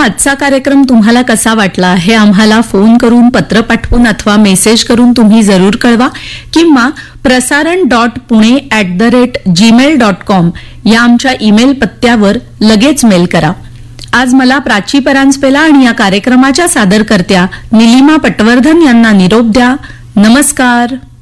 आजचा कार्यक्रम तुम्हाला कसा वाटला हे आम्हाला फोन करून, पत्र पाठवून अथवा मेसेज करून तुम्ही जरूर कळवा किंवा prasaran.pune@gmail.com या आमच्या ईमेल पत्त्यावर लगेच मेल करा. आज मला प्राची परांजपेला आणि या कार्यक्रमाच्या सादरकर्त्या निलिमा पटवर्धन यांना निरोप द्या. नमस्कार.